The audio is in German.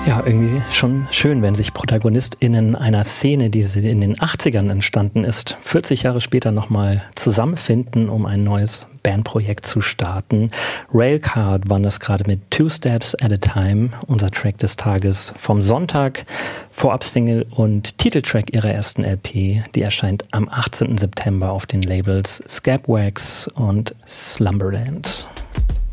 Ja, irgendwie schon schön, wenn sich ProtagonistInnen einer Szene, die in den 80ern entstanden ist, 40 Jahre später nochmal zusammenfinden, um ein neues Bandprojekt zu starten. Railcard waren das gerade mit Two Steps at a Time, unser Track des Tages vom Sonntag, Vorabsingle und Titeltrack ihrer ersten LP. Die erscheint am 18. September auf den Labels Scabwax und Slumberland.